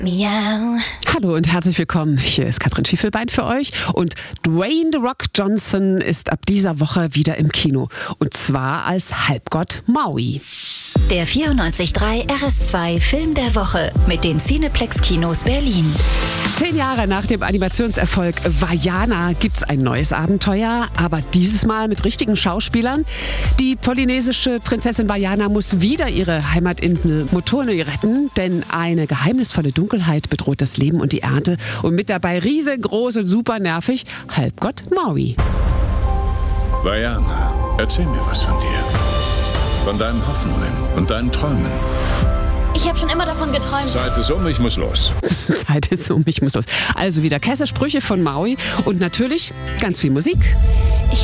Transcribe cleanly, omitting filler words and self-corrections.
Miau. Hallo und herzlich willkommen. Hier ist Katrin Schiefelbein für euch. Und Dwayne The Rock Johnson ist ab dieser Woche wieder im Kino. Und zwar als Halbgott Maui. Der 94.3 RS2 Film der Woche mit den Cineplex-Kinos Berlin. 10 Jahre nach dem Animationserfolg Vaiana gibt's ein neues Abenteuer, aber dieses Mal mit richtigen Schauspielern. Die polynesische Prinzessin Vaiana muss wieder ihre Heimatinsel Motunui retten, denn eine geheimnisvolle Dunkelheit bedroht das Leben und die Ernte und mit dabei riesengroß und super nervig Halbgott Maui. Vaiana, erzähl mir was von dir. Von deinen Hoffnungen und deinen Träumen. Ich habe schon immer davon geträumt. Zeit ist um, ich muss los. Zeit ist um, ich muss los. Also wieder Kessersprüche von Maui und natürlich ganz viel Musik.